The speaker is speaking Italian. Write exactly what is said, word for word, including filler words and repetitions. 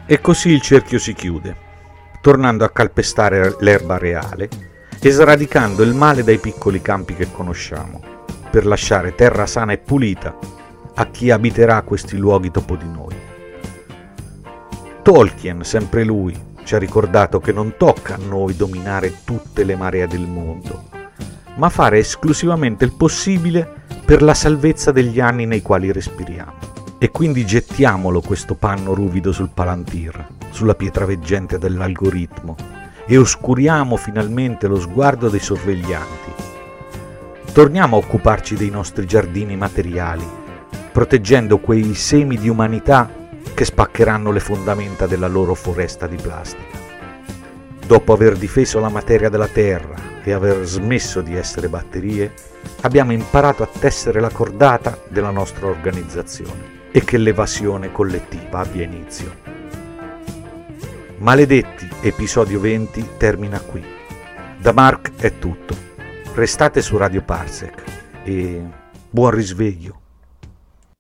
E così il cerchio si chiude, tornando a calpestare l'erba reale e sradicando il male dai piccoli campi che conosciamo, per lasciare terra sana e pulita a chi abiterà questi luoghi dopo di noi. Tolkien, sempre lui, ci ha ricordato che non tocca a noi dominare tutte le maree del mondo, ma fare esclusivamente il possibile per la salvezza degli anni nei quali respiriamo. E quindi gettiamolo questo panno ruvido sul Palantir, sulla pietra veggente dell'algoritmo, e oscuriamo finalmente lo sguardo dei sorveglianti. Torniamo a occuparci dei nostri giardini materiali, proteggendo quei semi di umanità che spaccheranno le fondamenta della loro foresta di plastica. Dopo aver difeso la materia della Terra e aver smesso di essere batterie, abbiamo imparato a tessere la cordata della nostra organizzazione e che l'evasione collettiva abbia inizio. Maledetti, episodio venti termina qui. Da Mark è tutto. Restate su Radio Parsec e buon risveglio.